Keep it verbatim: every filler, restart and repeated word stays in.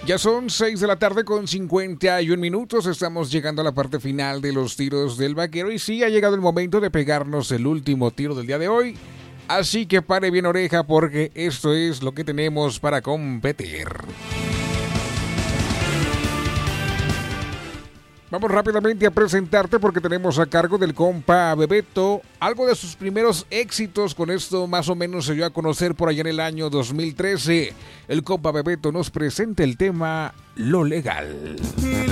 Ya son seis de la tarde con cincuenta y un minutos. Estamos llegando a la parte final de los tiros del vaquero. Y sí, ha llegado el momento de pegarnos el último tiro del día de hoy. Así que pare bien oreja porque esto es lo que tenemos para competir. Vamos rápidamente a presentarte porque tenemos a cargo del compa Bebeto algo de sus primeros éxitos. Con esto más o menos se dio a conocer por allá en el año dos mil trece. El compa Bebeto nos presenta el tema Lo Legal.